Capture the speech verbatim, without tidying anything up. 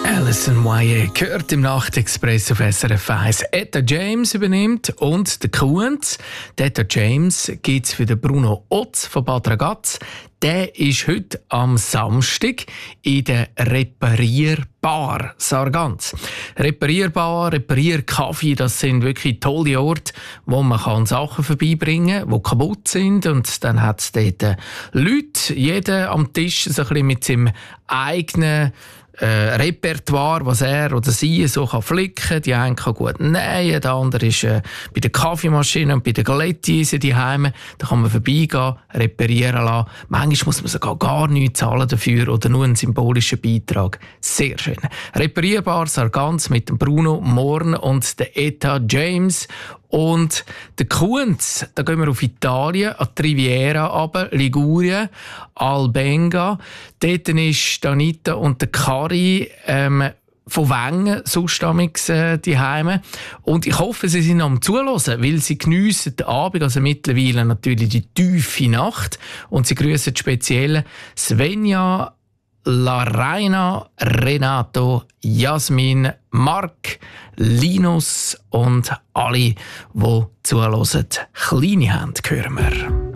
Alison Moyet gehört im Nachtexpress auf S R F eins. Etta James übernimmt und der Kunz. Etta James gibt es für den Bruno Otz von Bad Ragaz. Der ist heute am Samstag in der Reparierbar Sargans. Reparierbar, Reparierkaffee, das sind wirklich tolle Orte, wo man kann Sachen vorbeibringen kann, die kaputt sind. Und dann hat es dort Leute, jeder am Tisch so ein bisschen mit seinem eigenen Äh, Repertoire, was er oder sie so kann flicken. Die einen kann gut nähen, der andere ist äh, bei der Kaffeemaschine und bei der Glätteisen die Heime. Da kann man vorbeigehen, reparieren lassen. Manchmal muss man sogar gar nichts zahlen dafür oder nur einen symbolischen Beitrag. Sehr schön. Reparierbar Sargans mit dem Bruno Morn und der Etta James. Und der Kunz, da gehen wir auf Italien, an die Riviera runter, Ligurien, Albenga. Dort ist Anita und der Kari ähm, von Wengen, sonst äh, die Heime. Und ich hoffe, sie sind am Zuhören, weil sie geniessen den Abend, also mittlerweile natürlich die tiefe Nacht. Und sie grüßen speziell Svenja, La Reina, Renato, Jasmin, Mark, Linus und alle, die zuhören. Kleine Hände hören wir.